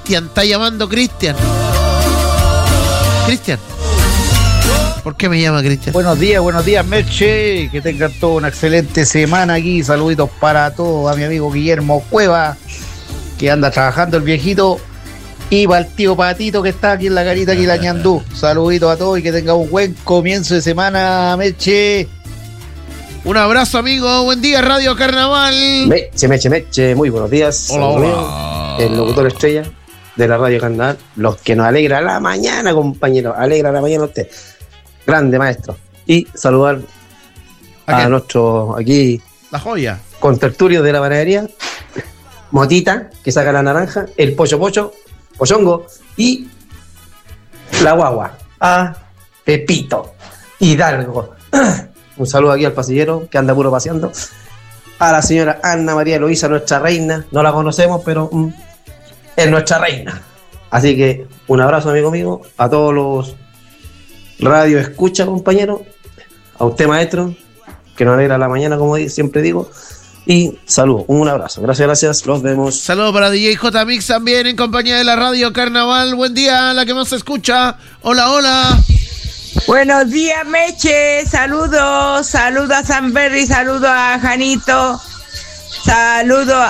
Cristian, está llamando Cristian. Cristian. ¿Por qué me llama Cristian? Buenos días, Merche. Que tengan toda una excelente semana aquí. Saluditos para todos, a mi amigo Guillermo Cueva, que anda trabajando el viejito. Y para el tío Patito, que está aquí en la carita, aquí en la Ñandú. Saluditos a todos y que tengan un buen comienzo de semana, Merche. Un abrazo, amigo. Buen día, Radio Carnaval. Meche. Muy buenos días. Hola. El locutor estrella de la Radio Carnaval. Los que nos alegra la mañana, compañero. Alegra la mañana a usted. Grande maestro. Y saludar a nuestro aquí La joya. contertulio de la panadería, Motita, que saca la naranja, el Pochongo y la guagua, a Pepito Hidalgo. Un saludo aquí al pasillero que anda puro paseando. A la señora Ana María Eloísa, nuestra reina. No la conocemos, pero es nuestra reina. Así que un abrazo, amigo mío, a todos los radio escucha, compañero, a usted, maestro, que nos alegra la mañana, como siempre digo, y saludos, un abrazo, gracias, los vemos. Saludos para DJ J Mix también en compañía de la Radio Carnaval. Buen día, la que más se escucha. Hola. Buenos días, Meche, saludos a Sanberry, saludos a Janito, saludos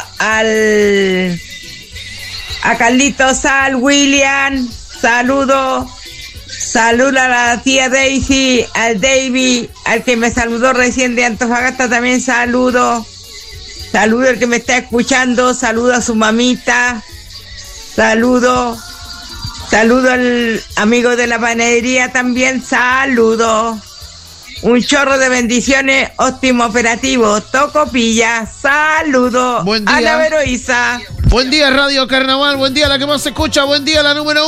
a Carlitos, al William, saludo a la tía Daisy, al David, al que me saludó recién de Antofagasta también saludo al que me está escuchando, saludo a su mamita, saludo al amigo de la panadería también, saludo. Un chorro de bendiciones, óptimo operativo, Tocopilla, saludo. Buen día. Ana Veroiza. Buen día, Radio Carnaval. Buen día, la que más se escucha. Buen día, la número